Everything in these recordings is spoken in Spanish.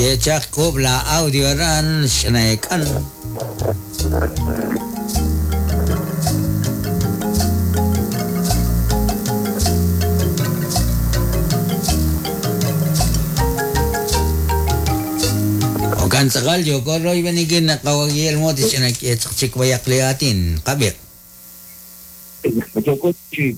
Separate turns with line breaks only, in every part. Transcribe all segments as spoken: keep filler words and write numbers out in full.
Chechak kubla audio ran shnaikan. Okan sakal yo ko roy benigin na kawagil mo ti siya nakitsik bayak liatin kabit.
Joko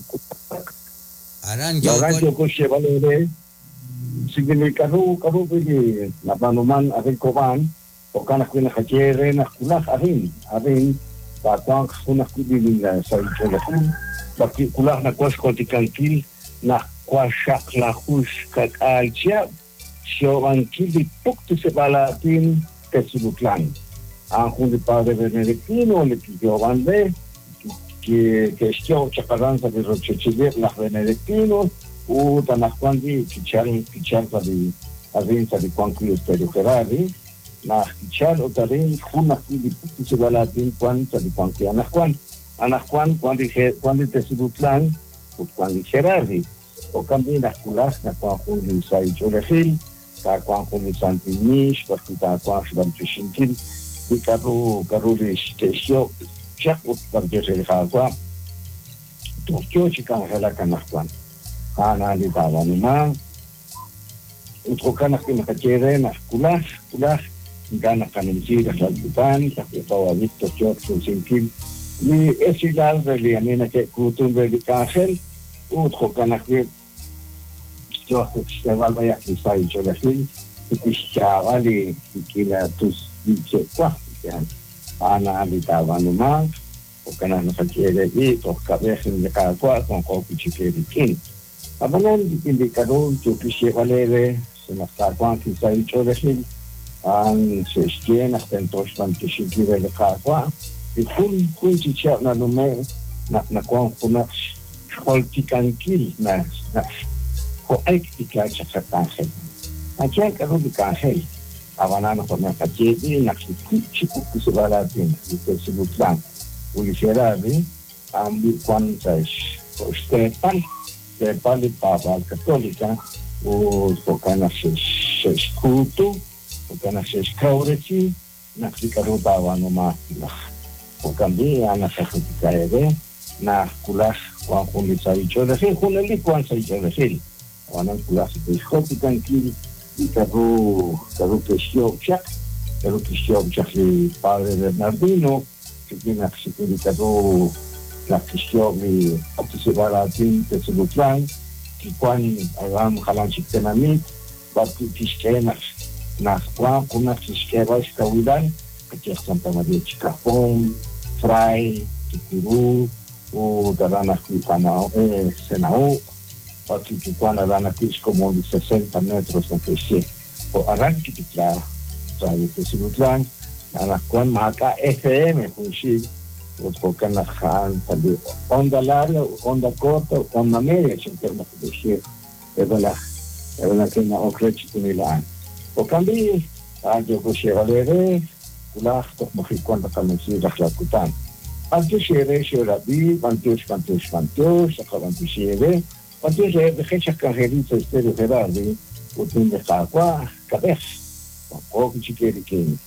Aran
Joko
Joko
Joko Chevalier sigili karu karu pili napanuman arin koban o kana kuna kachere na kuna arin arin pa kwang kuna kudili na sa ichola bakit kulah na kwas kontikantil na kwasha la hush kak alcha sio ankili puktu se balatin kesulutlan ang kundi padre benedictino le piovande que que sio chaparanza de rochechile la benedictino u tanakwandi kichari kichari di avinza di quanquio stereo ferrari na kichari o tarin kuna kudi puktu se balatin kwanta di quanquio anakwan anakwan kwandi kwandi tesulutlan u kwandi ferrari o kambi na kulas na kwa kundi sa ichorefil ka kwa kundi santinish parce que kwa shbantushinkin di karu karu de station chaque autre que je kwa Tokyo chikan hela kanakwan ana di tawanuma utro kana kina kachere na kulas kulas gana kanimsi da salbutan ta ko visto Tokyo sinkin ni esilal de liamina que kutun de kansel utro kana que yo se va a ir a cruzar y yo le fui y que ya vale y que la tus dice cuá ana habitaba nomás o que no se quiere ir o cabeza de cada cual con copi chiquete quién hablando de indicador yo quisiera leer se nos está cuán quizá y yo le fui an se esquina hasta entonces tanto chiquete de cada cual y kun kun chicha na no me na na cuán kuna holticankil na na ko ektika chakatangel akia karu dikangel avanana ko na kachedi na chiku kusubala tin ite subutlan uliserabi ambi kwanzas o stepan de pali papa católica o tokana se escuto tokana se skaureci na klikaru bawano ma o kambi ana sakutika ebe na kulas kwa kunisa icho de fin kuneli kwanza icho de fin wana kulasi bishkoti kankili y karu karu kesio chak karu kesio chak li padre Bernardino que tiene accesibilidad karu la kesio li participar tin te subutlan ki kwan agam halan chiktenamit batu kiskenas na kwa kuna kiskeva skawidan que Santa Maria Chicapón Fray Kikuru o darán aquí para eh, Senao aquí que cuando dan aquí es como de sesenta metros entre sí o arranque que claro trae que se utlan a la cual marca F M pues o tocan la han también onda larga onda corta onda media siempre me decir es verdad es verdad que no creo que ni la o cambie a yo que se vale de la to me cuando también se la cutan antes se era bi pantos pantos pantos acaban de ser antes de hecha carrerita estéreo Ferrari o tin de agua cabeza o que chiquere que